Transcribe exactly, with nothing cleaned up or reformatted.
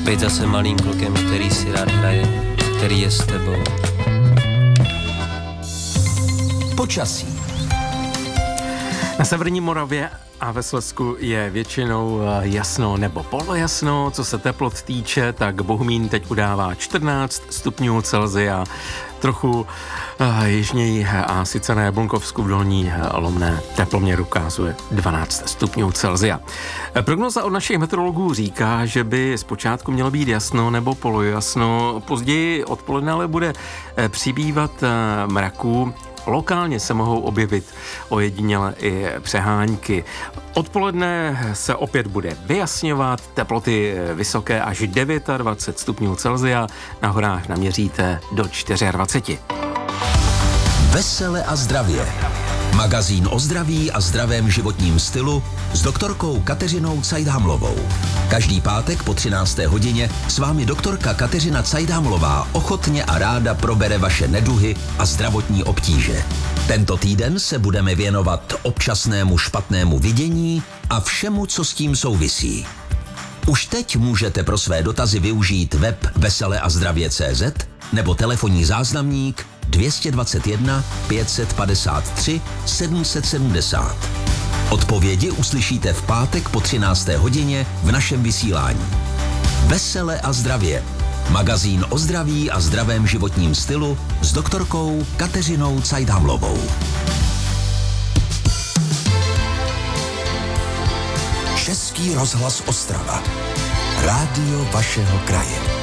Být zase malým klukem, který si rád hraje, který je s tebou. Počasí. Na severní Moravě a ve Slezsku je většinou jasno nebo polojasno. Co se teplot týče, tak Bohumín teď udává čtrnáct stupňů Celsia, trochu uh, jižněji a sice na Jablonkovsku v Dolní Lomné teploměr ukazuje dvanáct stupňů Celsia. Prognoza od našich meteorologů říká, že by zpočátku mělo být jasno nebo polojasno, později odpoledne ale bude přibývat mraků. Lokálně se mohou objevit ojediněle i přehánky. Odpoledne se opět bude vyjasňovat, teploty vysoké až dvacet devět stupňů Celsia, na horách naměříte do dvacet čtyři. Vesele a zdravě. Magazín o zdraví a zdravém životním stylu s doktorkou Kateřinou Cajdhamlovou. Každý pátek po třinácté hodině s vámi doktorka Kateřina Cajdhamlová ochotně a ráda probere vaše neduhy a zdravotní obtíže. Tento týden se budeme věnovat občasnému špatnému vidění a všemu, co s tím souvisí. Už teď můžete pro své dotazy využít web vesele a zdravě tečka cé zet nebo telefonní záznamník dvě stě dvacet jedna pět set padesát tři sedm set sedmdesát. Odpovědi uslyšíte v pátek po třinácté hodině v našem vysílání. Vesele a zdravě. Magazín o zdraví a zdravém životním stylu s doktorkou Kateřinou Cajdhamlovou. Český rozhlas Ostrava. Rádio vašeho kraje.